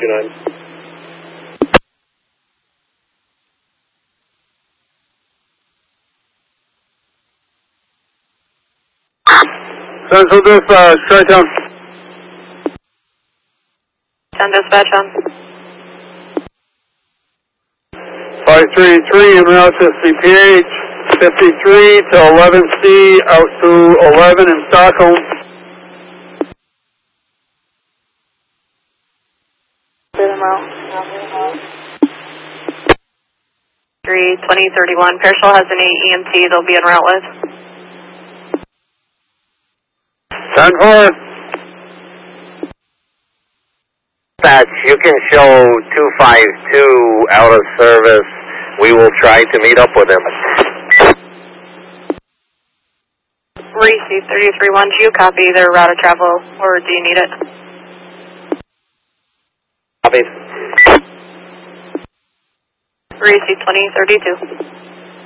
29. Central Dispatch, stretch on. 10 dispatch on. 533 en route to CPH, 53 to 11C, out to 11 in Stockholm. Monroe. 32031. Perishall has an EMT they'll be en route with. 10-4. Dispatch, you can show 252 out of service. We will try to meet up with him. Receive 33-1. Do you copy their route of travel, or do you need it? Copy. Receive 2032.